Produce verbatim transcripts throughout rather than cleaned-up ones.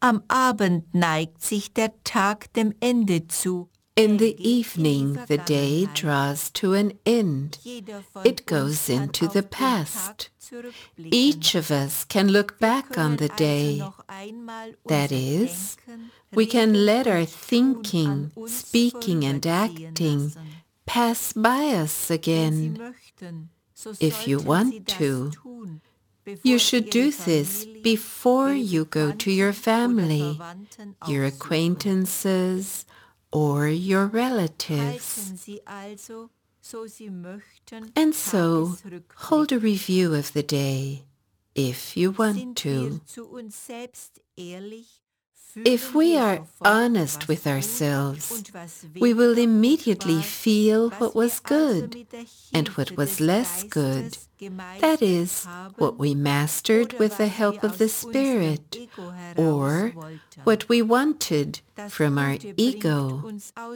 Am Abend neigt sich der Tag dem Ende zu. In the evening, the day draws to an end. It goes into the past. Each of us can look back on the day. That is, we can let our thinking, speaking, and acting pass by us again. If you want to, you should do this before you go to your family, your acquaintances, or your relatives. And so, hold a review of the day, if you want to. If we are honest with ourselves, we will immediately feel what was good and what was less good. That is, what we mastered with the help of the Spirit, or what we wanted from our ego.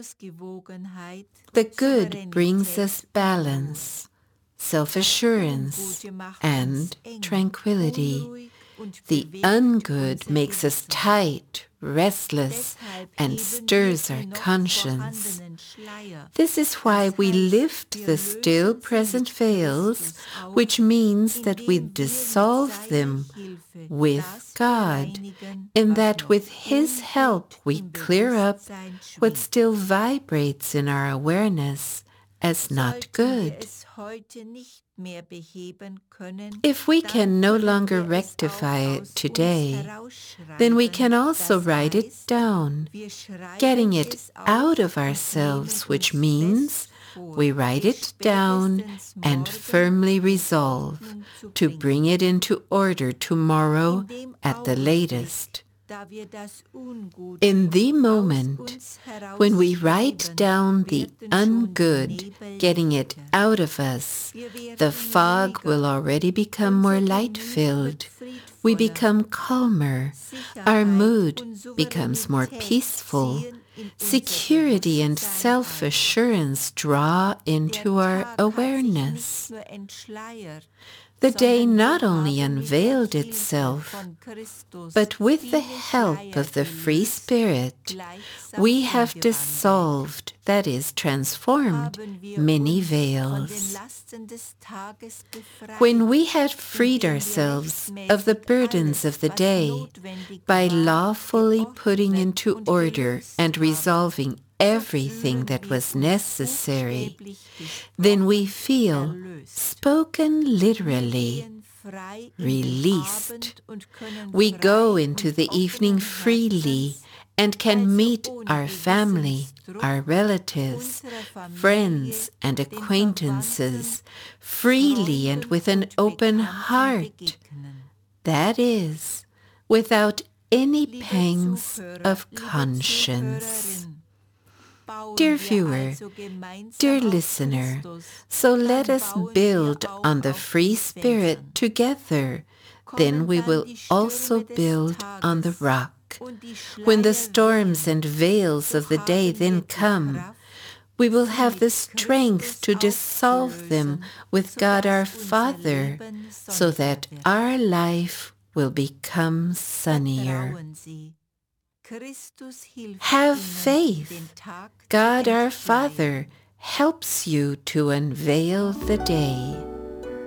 The good brings us balance, self-assurance, and tranquility. The ungood makes us tight, restless, and stirs our conscience. This is why we lift the still present veils, which means that we dissolve them with God, and that with His help we clear up what still vibrates in our awareness as not good. If we can no longer rectify it today, then we can also write it down, getting it out of ourselves, which means we write it down and firmly resolve to bring it into order tomorrow at the latest. In the moment when we write down the ungood, getting it out of us, the fog will already become more light-filled. We become calmer. Our mood becomes more peaceful. Security and self-assurance draw into our awareness. The day not only unveiled itself, but with the help of the free Spirit, we have dissolved, that is, transformed, many veils. When we had freed ourselves of the burdens of the day by lawfully putting into order and resolving everything that was necessary, then we feel, spoken literally, released. We go into the evening freely and can meet our family, our relatives, friends, and acquaintances freely and with an open heart. That is, without any pangs of conscience. Dear viewer, dear listener, so let us build on the free Spirit together. Then we will also build on the rock. When the storms and veils of the day then come, we will have the strength to dissolve them with God our Father, so that our life will become sunnier. Have faith. God our Father helps you to unveil the day.